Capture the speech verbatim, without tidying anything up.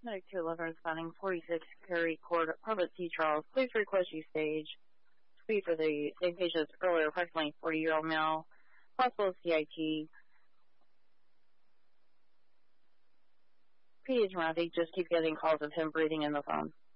Medic two eleven responding forty-six Perry Court, Harvard C. Charles. Please request you stage. Speed for the same patient as earlier, approximately forty-year-old male, possible C I T. Pediatrician, just keep getting calls of him breathing in the phone.